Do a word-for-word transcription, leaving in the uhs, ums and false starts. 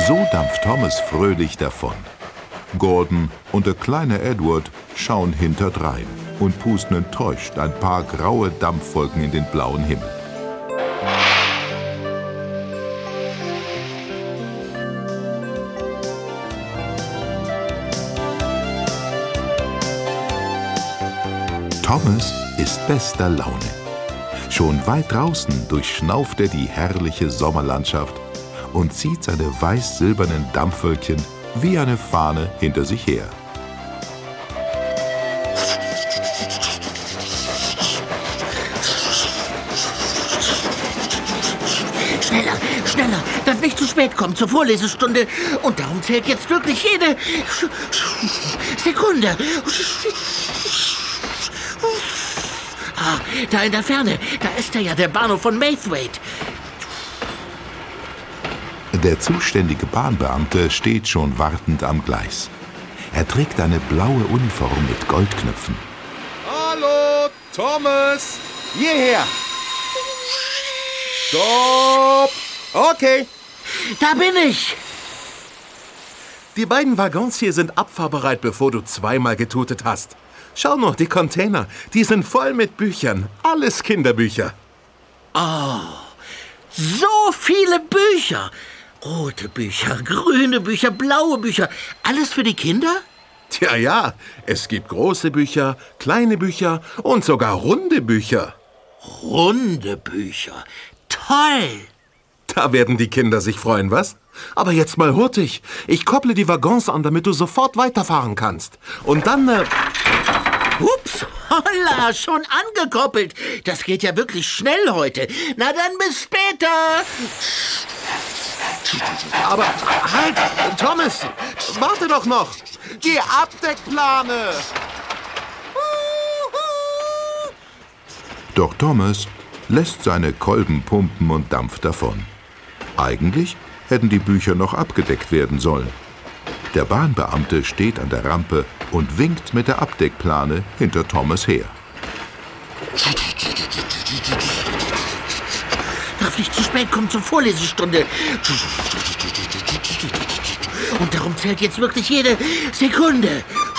So dampft Thomas fröhlich davon. Gordon und der kleine Edward schauen hinterdrein und pusten enttäuscht ein paar graue Dampfwolken in den blauen Himmel. Thomas ist bester Laune. Schon weit draußen durchschnauft er die herrliche Sommerlandschaft und zieht seine weiß-silbernen Dampfwölkchen wie eine Fahne hinter sich her. Schneller, schneller, dass nicht zu spät kommt zur Vorlesestunde. Und darum zählt jetzt wirklich jede Sekunde. Ah, da in der Ferne, da ist er ja, der Bahnhof von Maithwaite. Der zuständige Bahnbeamte steht schon wartend am Gleis. Er trägt eine blaue Uniform mit Goldknöpfen. Hallo, Thomas! Hierher! Stopp! Okay. Da bin ich! Die beiden Waggons hier sind abfahrbereit, bevor du zweimal getutet hast. Schau nur, die Container, die sind voll mit Büchern. Alles Kinderbücher. Oh, so viele Bücher! Rote Bücher, grüne Bücher, blaue Bücher. Alles für die Kinder? Tja, ja. Es gibt große Bücher, kleine Bücher und sogar runde Bücher. Runde Bücher. Toll! Da werden die Kinder sich freuen, was? Aber jetzt mal hurtig. Ich kopple die Waggons an, damit du sofort weiterfahren kannst. Und dann... Äh Ups, holla, schon angekoppelt. Das geht ja wirklich schnell heute. Na dann bis später. Aber halt, Thomas, warte doch noch. Die Abdeckplane. Doch Thomas lässt seine Kolben pumpen und dampft davon. Eigentlich hätten die Bücher noch abgedeckt werden sollen. Der Bahnbeamte steht an der Rampe und winkt mit der Abdeckplane hinter Thomas her. Darf nicht zu spät kommen zur Vorlesestunde. Und darum zählt jetzt wirklich jede Sekunde.